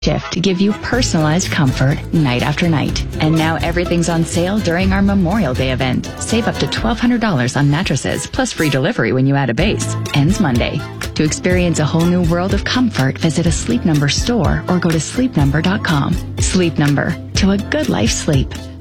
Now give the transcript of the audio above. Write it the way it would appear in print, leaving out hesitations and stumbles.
Shift to give you personalized comfort night after night. And now everything's on sale during our Memorial Day event. Save up to $1,200 on mattresses, plus free delivery when you add a base. Ends Monday. To experience a whole new world of comfort, visit a Sleep Number store or go to sleepnumber.com. Sleep Number. To a good life sleep.